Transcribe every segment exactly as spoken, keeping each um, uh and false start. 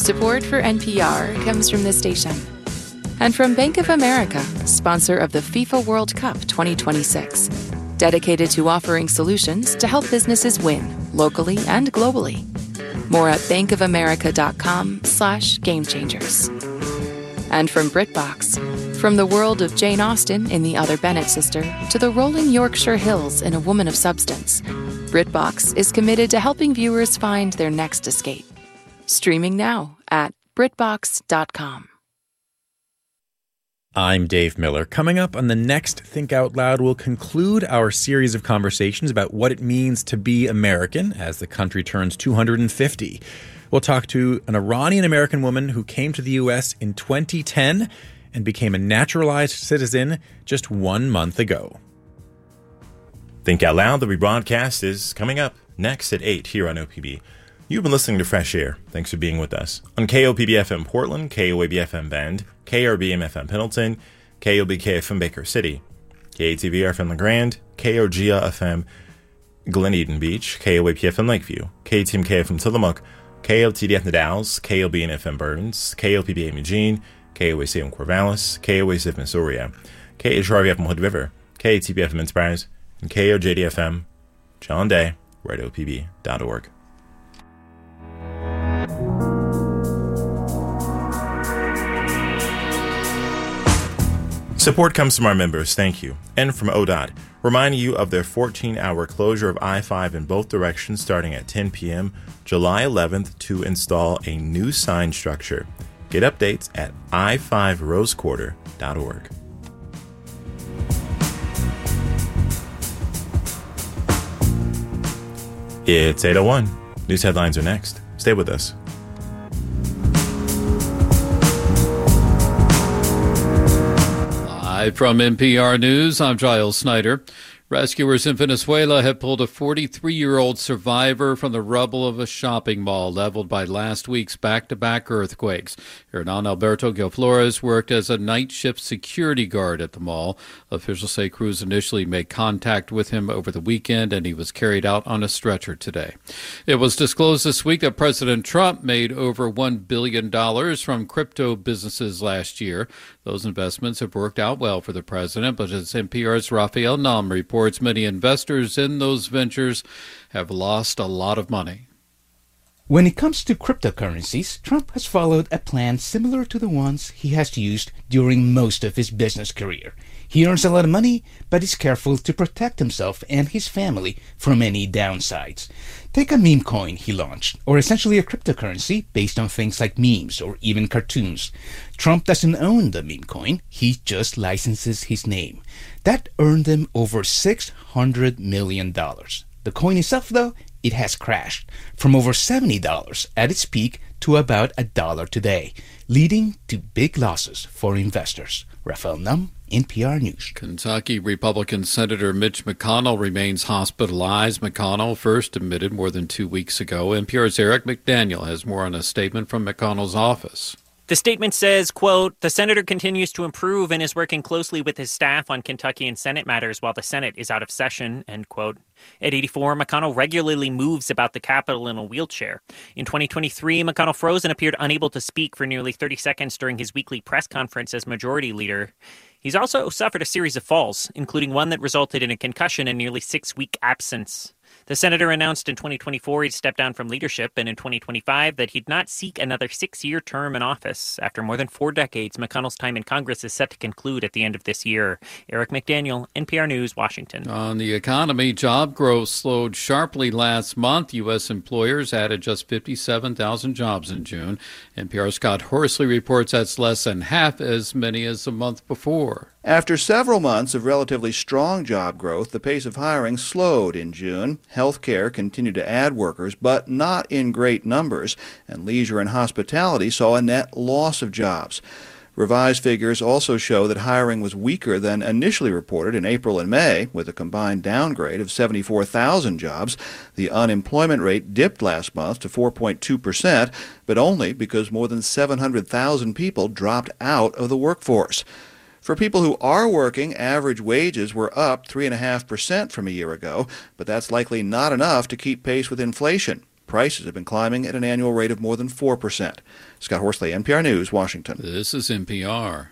Support for N P R comes from this station and from Bank of America, sponsor of the FIFA World Cup twenty twenty-six, dedicated to offering solutions to help businesses win locally and globally. More at bankofamerica.com slash game changers. And from BritBox, from the world of Jane Austen in The Other Bennet Sister to the rolling Yorkshire Hills in A Woman of Substance, BritBox is committed to helping viewers find their next escape. Streaming now at britbox dot com. I'm Dave Miller. Coming up on the next Think Out Loud, we'll conclude our series of conversations about what it means to be American as the country turns two hundred fifty. We'll talk to an Iranian-American woman who came to the U S in twenty ten and became a naturalized citizen just one month ago. Think Out Loud, the rebroadcast, is coming up next at eight here on O P B. You've been listening to Fresh Air. Thanks for being with us. On K O P B F M Portland, K O A B F M Bend, K R B M F M Pendleton, K O B K F M Baker City, K A T V F M LeGrand, K O G A F M Glen Eden Beach, K O A P F M Lakeview, K T M K F M Tillamook, K L T D F Nadals, K L B N F M Burns, K L P B A Eugene, K O A C M Corvallis, K O A C F M Missouri, K H R V F M Hood River, K A T B F M Enterprise, and K O J D F M John Day, right O P B dot org. Support comes from our members, thank you, and from O D O T, reminding you of their fourteen-hour closure of I five in both directions starting at ten p.m. July eleventh to install a new sign structure. Get updates at i five rose quarter dot org. It's eight oh one. News headlines are next. Stay with us. Live from N P R News, I'm Giles Snyder. Rescuers in Venezuela have pulled a forty-three-year-old survivor from the rubble of a shopping mall leveled by last week's back-to-back earthquakes. Hernan Alberto Gil Flores worked as a night shift security guard at the mall. Officials say crews initially made contact with him over the weekend, and he was carried out on a stretcher today. It was disclosed this week that President Trump made over one billion dollars from crypto businesses last year. Those investments have worked out well for the president, but as N P R's Raphael Nam reports, many investors in those ventures have lost a lot of money. When it comes to cryptocurrencies, Trump has followed a plan similar to the ones he has used during most of his business career. He earns a lot of money, but is careful to protect himself and his family from any downsides. Take a meme coin he launched, or essentially a cryptocurrency based on things like memes or even cartoons. Trump doesn't own the meme coin, he just licenses his name. That earned him over six hundred million dollars. The coin itself, though, it has crashed from over seventy dollars at its peak to about a dollar today, leading to big losses for investors. Raphael Num, N P R News. Kentucky Republican Senator Mitch McConnell remains hospitalized. McConnell first admitted more than two weeks ago. N P R's Eric McDaniel has more on a statement from McConnell's office. The statement says, quote, the senator continues to improve and is working closely with his staff on Kentucky and Senate matters while the Senate is out of session, end quote. At eighty-four, McConnell regularly moves about the Capitol in a wheelchair. In twenty twenty-three, McConnell froze and appeared unable to speak for nearly thirty seconds during his weekly press conference as majority leader. He's also suffered a series of falls, including one that resulted in a concussion and nearly six-week absence. The senator announced in twenty twenty-four he'd step down from leadership, and in twenty twenty-five that he'd not seek another six-year term in office. After more than four decades, McConnell's time in Congress is set to conclude at the end of this year. Eric McDaniel, N P R News, Washington. On the economy, job growth slowed sharply last month. U S employers added just fifty-seven thousand jobs in June. N P R's Scott Horsley reports that's less than half as many as a month before. After several months of relatively strong job growth, the pace of hiring slowed in June. Healthcare continued to add workers, but not in great numbers, and leisure and hospitality saw a net loss of jobs. Revised figures also show that hiring was weaker than initially reported in April and May, with a combined downgrade of seventy-four thousand jobs. The unemployment rate dipped last month to four point two percent, but only because more than seven hundred thousand people dropped out of the workforce. For people who are working, average wages were up three point five percent from a year ago, but that's likely not enough to keep pace with inflation. Prices have been climbing at an annual rate of more than four percent. Scott Horsley, N P R News, Washington. This is N P R.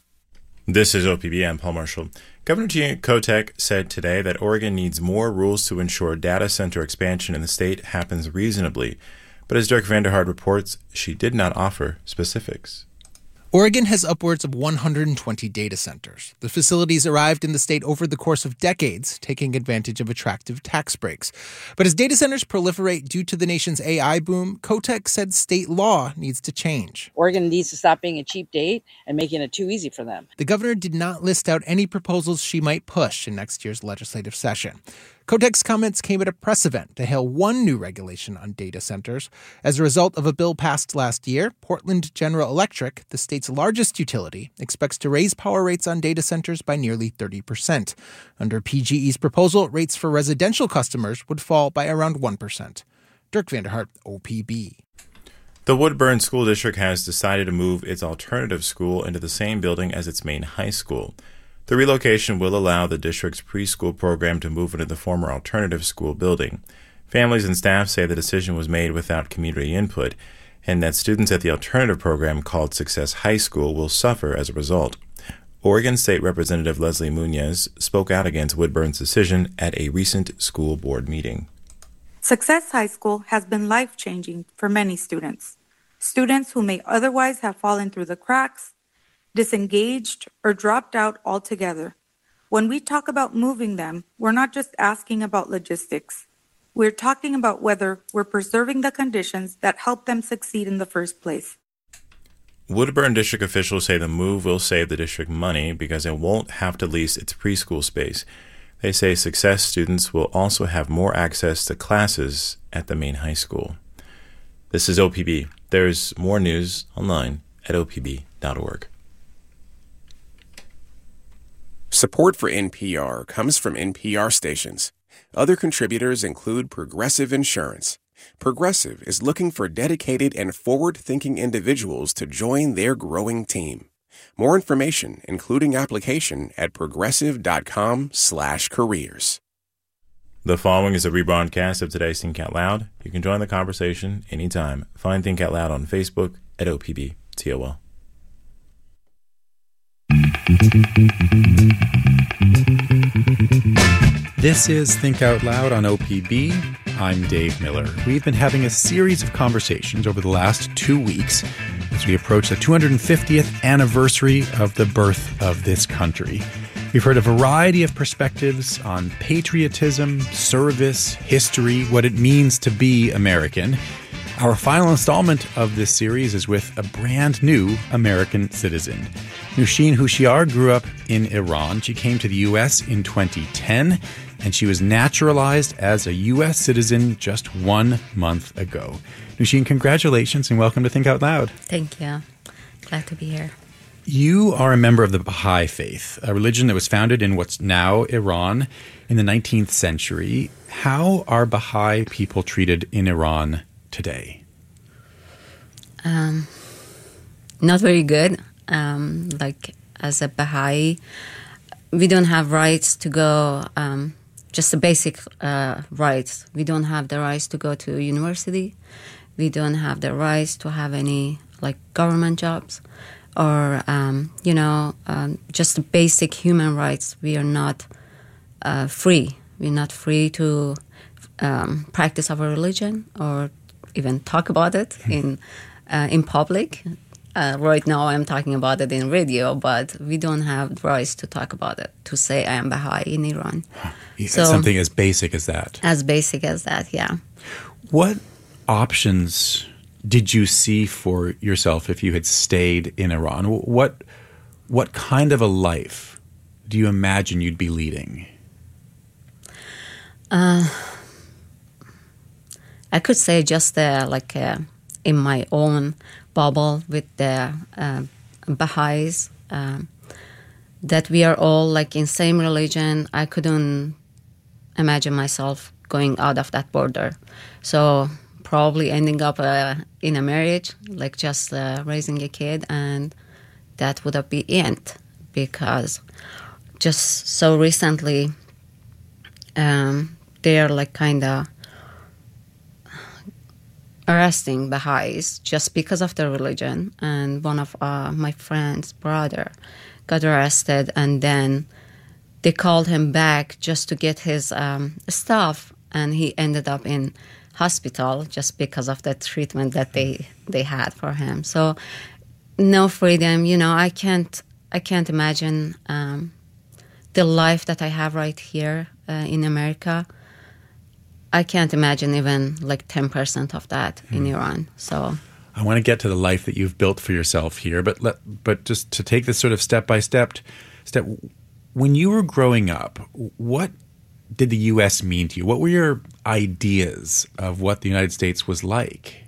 This is O P B. I'm Paul Marshall. Governor Gina Kotek said today that Oregon needs more rules to ensure data center expansion in the state happens reasonably. But as Dirk Vanderhart reports, she did not offer specifics. Oregon has upwards of one hundred twenty data centers. The facilities arrived in the state over the course of decades, taking advantage of attractive tax breaks. But as data centers proliferate due to the nation's A I boom, Kotek said state law needs to change. Oregon needs to stop being a cheap date and making it too easy for them. The governor did not list out any proposals she might push in next year's legislative session. Kotek's comments came at a press event to hail one new regulation on data centers. As a result of a bill passed last year, Portland General Electric, the state's largest utility, expects to raise power rates on data centers by nearly thirty percent. Under P G E's proposal, rates for residential customers would fall by around one percent. Dirk Vanderhart, O P B. The Woodburn School District has decided to move its alternative school into the same building as its main high school. The relocation will allow the district's preschool program to move into the former alternative school building. Families and staff say the decision was made without community input, and that students at the alternative program called Success High School will suffer as a result. Oregon State Representative Leslie Munoz spoke out against Woodburn's decision at a recent school board meeting. Success High School has been life-changing for many students. Students who may otherwise have fallen through the cracks, disengaged, or dropped out altogether. When we talk about moving them, we're not just asking about logistics. We're talking about whether we're preserving the conditions that help them succeed in the first place. Woodburn district officials say the move will save the district money because it won't have to lease its preschool space. They say Success students will also have more access to classes at the main high school. This is O P B. There's more news online at O P B dot org. Support for N P R comes from N P R stations. Other contributors include Progressive Insurance. Progressive is looking for dedicated and forward-thinking individuals to join their growing team. More information, including application, at progressive.com slash careers. The following is a rebroadcast of today's Think Out Loud. You can join the conversation anytime. Find Think Out Loud on Facebook at O P B T O L. This is Think Out Loud on O P B. I'm Dave Miller. We've been having a series of conversations over the last two weeks as we approach the two hundred fiftieth anniversary of the birth of this country. We've heard a variety of perspectives on patriotism, service, history, what it means to be American. Our final installment of this series is with a brand new American citizen. Noushin Hushiar grew up in Iran. She came to the U S in twenty ten, and she was naturalized as a U S citizen just one month ago. Noushin, congratulations and welcome to Think Out Loud. Thank you. Glad to be here. You are a member of the Baha'i faith, a religion that was founded in what's now Iran in the nineteenth century. How are Baha'i people treated in Iran today? Um, not very good. Um, like, as a Baha'i, we don't have rights to go, um, just the basic uh, rights. We don't have the rights to go to university. We don't have the rights to have any, like, government jobs. Or, um, you know, um, just the basic human rights. We are not uh, free. We're not free to um, practice our religion or even talk about it in uh, in public. Uh, right now I'm talking about it in radio, but we don't have the rights to talk about it, to say I am Baha'i in Iran. Yeah, so, something as basic as that. As basic as that, yeah. What options did you see for yourself if you had stayed in Iran? What what kind of a life do you imagine you'd be leading? Uh, I could say just uh, like uh, in my own bubble with the uh, Baha'is, uh, that we are all like in same religion. I couldn't imagine myself going out of that border. So probably ending up uh, in a marriage, like just uh, raising a kid, and that would have been it. Because just so recently, um, they're like kind of arresting Baha'is just because of their religion. And one of uh, my friend's brother got arrested, and then they called him back just to get his um, stuff, and he ended up in hospital just because of the treatment that they, they had for him. So no freedom, you know, I can't I can't imagine um, the life that I have right here uh, in America. I can't imagine even like ten percent of that mm. in Iran. So I want to get to the life that you've built for yourself here, but let, but just to take this sort of step by step, step. When you were growing up, what did the U S mean to you? What were your ideas of what the United States was like?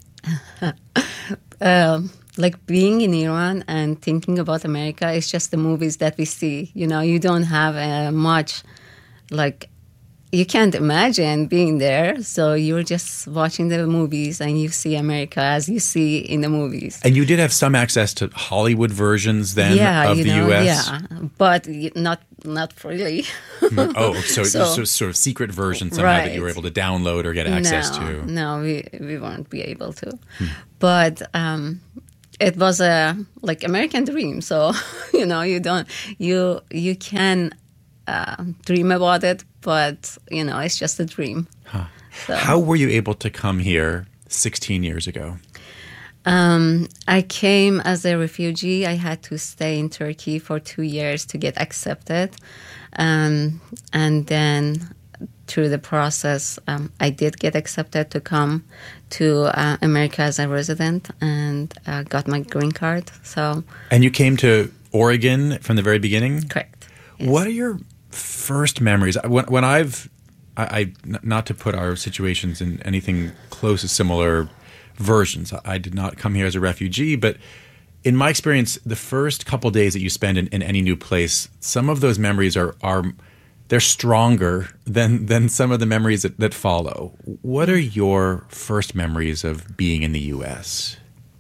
um, like being in Iran and thinking about America is just the movies that we see. You know, you don't have uh, much, like, you can't imagine being there. So you're just watching the movies and you see America as you see in the movies. And you did have some access to Hollywood versions then yeah, of you the know, U S? Yeah, but not not freely. oh, so, so, so sort of secret versions somehow right. that you were able to download or get access no, to. No, we, we won't be able to. Hmm. But um, it was a like American dream. So, you know, you don't, you, you can uh, dream about it, but, you know, it's just a dream. Huh. So. How were you able to come here sixteen years ago? Um, I came as a refugee. I had to stay in Turkey for two years to get accepted. Um, and then through the process, um, I did get accepted to come to uh, America as a resident and uh, got my green card. So, and you came to Oregon from the very beginning? Correct. Yes. What are your first memories? When, when I've, I, I, not to put our situations in anything close to similar versions. I did not come here as a refugee, but in my experience, the first couple days that you spend in, in any new place, some of those memories are are they're stronger than than some of the memories that, that follow. What are your first memories of being in the U S?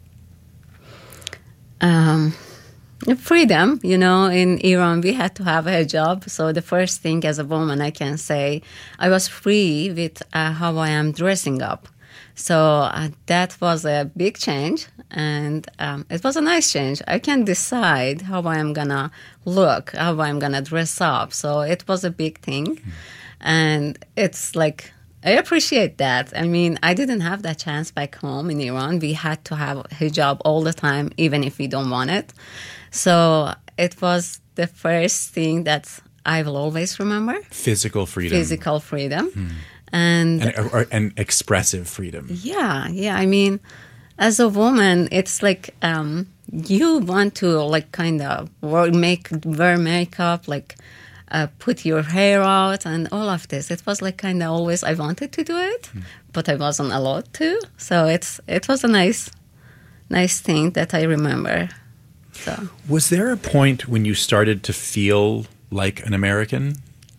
Um, freedom. You know, in Iran, we had to have a job. So the first thing as a woman, I can say, I was free with uh, how I am dressing up. So uh, that was a big change, and um, it was a nice change. I can decide how I'm going to look, how I'm going to dress up. So it was a big thing, mm-hmm. and it's like, I appreciate that. I mean, I didn't have that chance back home in Iran. We had to have hijab all the time, even if we don't want it. So it was the first thing that I will always remember. Physical freedom. Physical freedom. Hmm. And and, or, and expressive freedom. Yeah, yeah. I mean, as a woman, it's like um, you want to like kind of wear, make wear makeup, like uh, put your hair out, and all of this. It was like kind of always I wanted to do it, hmm. but I wasn't allowed to. So it's it was a nice, nice thing that I remember. So was there a point when you started to feel like an American?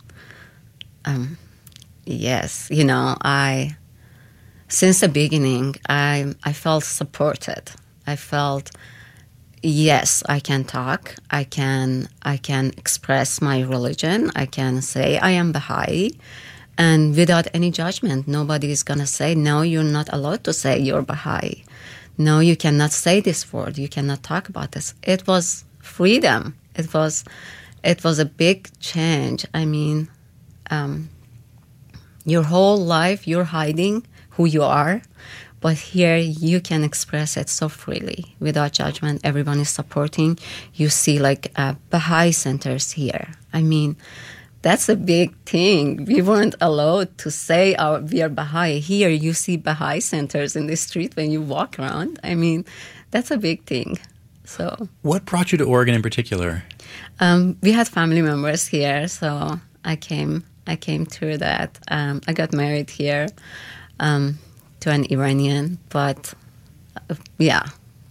Um. Yes, you know, I, since the beginning, I I felt supported. I felt, yes, I can talk. I can I can express my religion. I can say I am Baha'i, and without any judgment. Nobody is gonna say, no, you're not allowed to say you're Baha'i. No, you cannot say this word. You cannot talk about this. It was freedom. It was, it was a big change. I mean. Um, Your whole life, you're hiding who you are, but here you can express it so freely without judgment. Everyone is supporting. You see like uh, Baha'i centers here. I mean, that's a big thing. We weren't allowed to say our, we are Baha'i. Here you see Baha'i centers in the street when you walk around. I mean, that's a big thing. So, what brought you to Oregon in particular? Um, we had family members here, so I came... I came through that. Um, I got married here um, to an Iranian, but uh, yeah.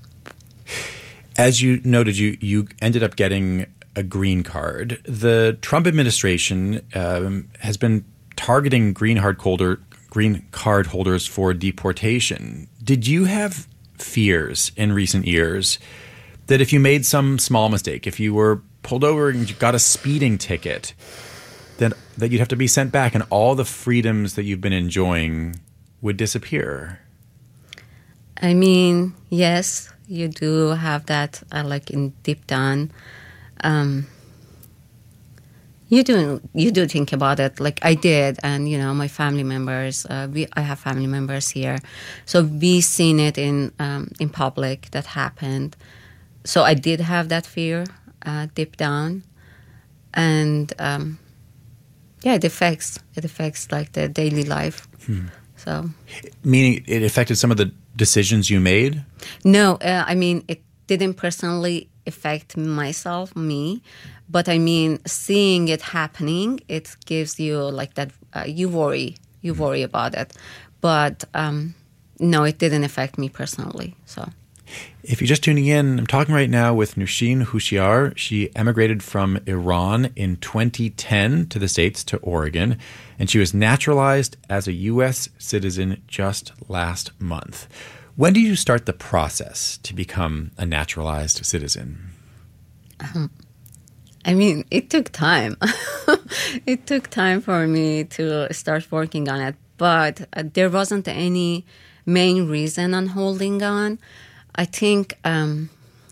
As you noted, you, you ended up getting a green card. The Trump administration um, has been targeting green card holder, green card holders for deportation. Did you have fears in recent years that if you made some small mistake, if you were pulled over and you got a speeding ticket, That, that you'd have to be sent back and all the freedoms that you've been enjoying would disappear? I mean, yes, you do have that, uh, like in deep down. Um, you do you do think about it, like I did, and you know, my family members. Uh, we I have family members here, so we seen it in um, in public that happened. So I did have that fear uh, deep down, and um, yeah, it affects it affects like the daily life. Hmm. So, meaning it affected some of the decisions you made? No, uh, I mean, it didn't personally affect myself, me, but I mean, seeing it happening, it gives you like that, uh, you worry, you worry about it. But um, no, it didn't affect me personally, so. If you're just tuning in, I'm talking right now with Noushin Hushiar. She emigrated from Iran in twenty ten to the States, to Oregon, and she was naturalized as a U S citizen just last month. When did you start the process to become a naturalized citizen? Um, I mean, it took time. It took time for me to start working on it, but uh, there wasn't any main reason on holding on. I think um,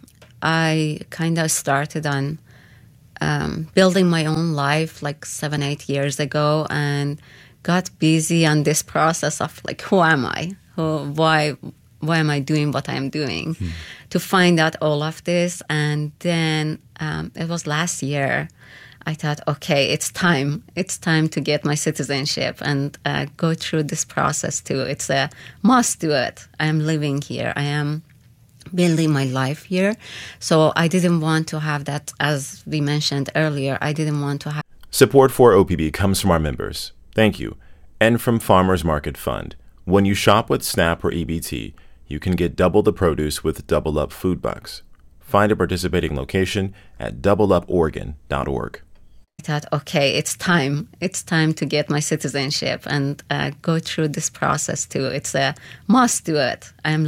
I kind of started on um, building my own life like seven, eight years ago, and got busy on this process of like, who am I? Who, why, why am I doing what I'm doing? Hmm. To find out all of this, and then um, it was last year. I thought, okay, it's time. It's time to get my citizenship and uh, go through this process too. It's a must do it. I am living here. I am building my life here. So I didn't want to have that, as we mentioned earlier, I didn't want to have... Support for O P B comes from our members. Thank you. And from Farmers Market Fund. When you shop with SNAP or E B T, you can get double the produce with Double Up Food Bucks. Find a participating location at double up oregon dot org. I thought, okay, it's time. It's time to get my citizenship and uh, go through this process too. It's a must do it. I am